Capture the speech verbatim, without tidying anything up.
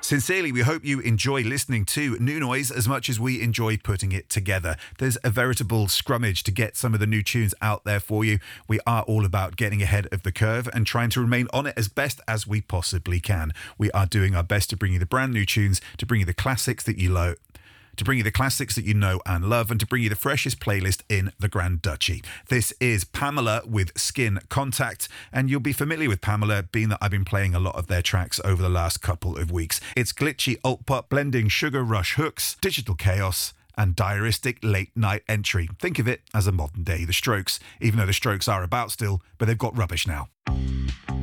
Sincerely, we hope you enjoy listening to New Noise as much as we enjoy putting it together. There's a veritable scrummage to get some of the new tunes out there for you. We are all about getting ahead of the curve and trying to remain on it as best as we possibly can. We are doing our best to bring you the brand new tunes, to bring you the classics that you love, to bring you the classics that you know and love, and to bring you the freshest playlist in the Grand Duchy. This is Pamela with Skin Contact, and you'll be familiar with Pamela, being that I've been playing a lot of their tracks over the last couple of weeks. It's glitchy alt-pop, blending sugar rush hooks, digital chaos, and diaristic late-night entry. Think of it as a modern-day The Strokes, even though The Strokes are about still, but they've got rubbish now.